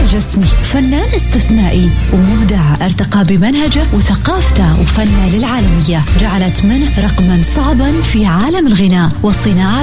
جسمي، فنان استثنائي ومبدع ارتقى بمنهجه وثقافته وفنه للعالمية، جعلت منه رقما صعبا في عالم الغناء والصناعة